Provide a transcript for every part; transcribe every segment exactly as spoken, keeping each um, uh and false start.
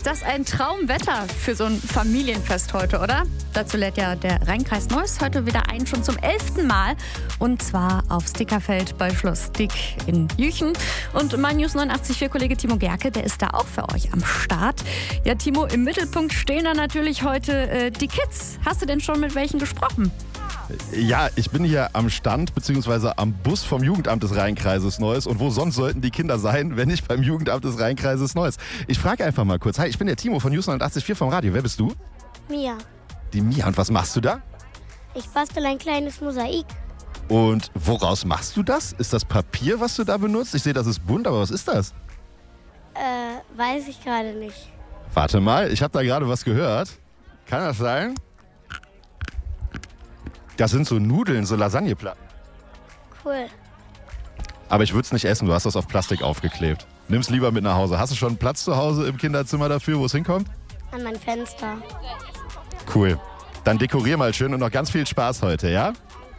ist das ein Traumwetter für so ein Familienfest heute, oder? Dazu lädt ja der Rheinkreis Neuss heute wieder ein, schon zum elften Mal. Und zwar aufs Dickerfeld bei Schloss Dick in Jüchen. Und mein News neunundachtzig Komma vier Kollege Timo Gerke, der ist da auch für euch am Start. Ja, Timo, im Mittelpunkt stehen da natürlich heute äh, die Kids. Hast du denn schon mit welchen gesprochen? Ja, ich bin hier am Stand bzw. am Bus vom Jugendamt des Rheinkreises Neuss. Und wo sonst sollten die Kinder sein, wenn nicht beim Jugendamt des Rheinkreises Neuss? Ich frage einfach mal kurz. Hi, ich bin der Timo von News neunundachtzig Komma vier vom Radio. Wer bist du? Mia. Die Mia. Und was machst du da? Ich bastel ein kleines Mosaik. Und woraus machst du das? Ist das Papier, was du da benutzt? Ich sehe, das ist bunt, aber was ist das? Äh, weiß ich gerade nicht. Warte mal, ich habe da gerade was gehört. Kann das sein? Das sind so Nudeln, so Lasagneplatten. Cool. Aber ich würde es nicht essen, du hast das auf Plastik aufgeklebt. Nimm's lieber mit nach Hause. Hast du schon einen Platz zu Hause im Kinderzimmer dafür, wo es hinkommt? An mein Fenster. Cool. Dann dekorier mal schön und noch ganz viel Spaß heute, ja?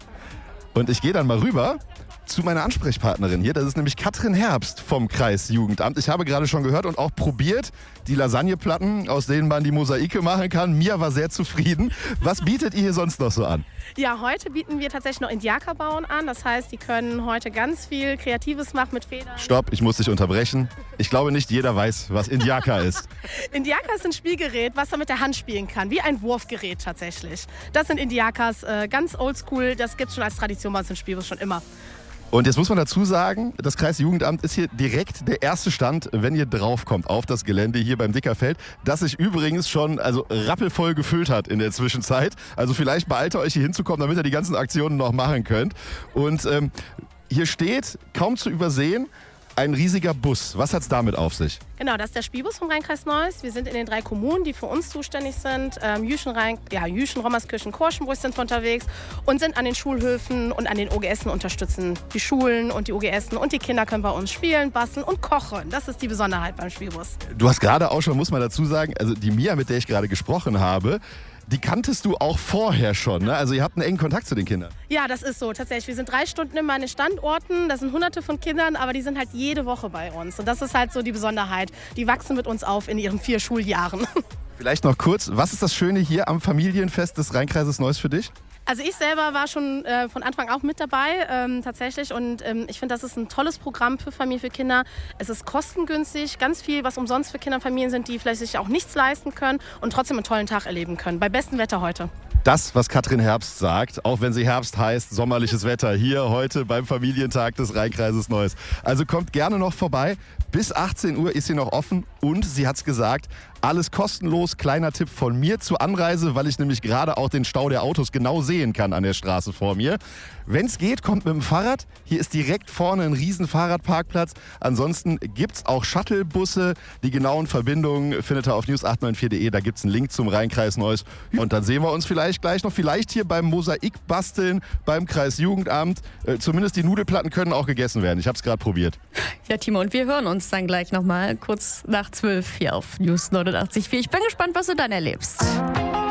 Und ich gehe dann mal rüber zu meiner Ansprechpartnerin hier. Das ist nämlich Katrin Herbst vom Kreisjugendamt. Ich habe gerade schon gehört und auch probiert, die Lasagneplatten, aus denen man die Mosaike machen kann. Mia war sehr zufrieden. Was bietet ihr hier sonst noch so an? Ja, heute bieten wir tatsächlich noch Indiaka bauen an. Das heißt, die können heute ganz viel Kreatives machen mit Federn. Stopp, ich muss dich unterbrechen. Ich glaube nicht jeder weiß, was Indiaka ist. Indiaka ist ein Spielgerät, was man mit der Hand spielen kann. Wie ein Wurfgerät tatsächlich. Das sind Indiakas, äh, ganz oldschool. Das gibt es schon als Tradition bei uns im Spielbus schon immer. Und jetzt muss man dazu sagen, das Kreisjugendamt ist hier direkt der erste Stand, wenn ihr draufkommt auf das Gelände hier beim Dickerfeld, das sich übrigens schon also rappelvoll gefüllt hat in der Zwischenzeit. Also vielleicht beeilt ihr euch hier hinzukommen, damit ihr die ganzen Aktionen noch machen könnt. Und ähm, hier steht, kaum zu übersehen, ein riesiger Bus. Was hat's damit auf sich? Genau, das ist der Spielbus vom Rheinkreis Neuss. Wir sind in den drei Kommunen, die für uns zuständig sind. Ähm, Jüchen, Rhein, ja, Jüchen, Rommerskirchen, Korschenbruch sind wir unterwegs und sind an den Schulhöfen und an den O G Essen unterstützen. Die Schulen und die O G Essen und die Kinder können bei uns spielen, basteln und kochen. Das ist die Besonderheit beim Spielbus. Du hast gerade auch schon, muss man dazu sagen, also die Mia, mit der ich gerade gesprochen habe, die kanntest du auch vorher schon, ne? Also ihr habt einen engen Kontakt zu den Kindern. Ja, das ist so tatsächlich. Wir sind drei Stunden immer an den Standorten. Das sind hunderte von Kindern, aber die sind halt jede Woche bei uns. Und das ist halt so die Besonderheit. Die wachsen mit uns auf in ihren vier Schuljahren. Vielleicht noch kurz, was ist das Schöne hier am Familienfest des Rheinkreises Neuss für dich? Also ich selber war schon äh, von Anfang auch mit dabei, ähm, tatsächlich. Und ähm, ich finde, das ist ein tolles Programm für Familien, für Kinder. Es ist kostengünstig, ganz viel, was umsonst für Kinder und Familien sind, die vielleicht sich auch nichts leisten können und trotzdem einen tollen Tag erleben können. Bei bestem Wetter heute. Das, was Katrin Herbst sagt, auch wenn sie Herbst heißt, sommerliches Wetter hier heute beim Familientag des Rheinkreises Neuss. Also kommt gerne noch vorbei. Bis achtzehn Uhr ist sie noch offen und sie hat's gesagt, alles kostenlos. Kleiner Tipp von mir zur Anreise, weil ich nämlich gerade auch den Stau der Autos genau sehen kann an der Straße vor mir. Wenn es geht, kommt mit dem Fahrrad. Hier ist direkt vorne ein riesen Fahrradparkplatz. Ansonsten gibt es auch Shuttlebusse. Die genauen Verbindungen findet ihr auf news acht neun vier punkt de. Da gibt es einen Link zum Rheinkreis Neuss. Und dann sehen wir uns vielleicht gleich noch, vielleicht hier beim Mosaikbasteln beim Kreisjugendamt. Äh, zumindest die Nudelplatten können auch gegessen werden. Ich habe es gerade probiert. Ja, Timo, und wir hören uns dann gleich nochmal kurz nach zwölf hier auf News neunundachtzig Komma vier. Ich bin gespannt, was du dann erlebst.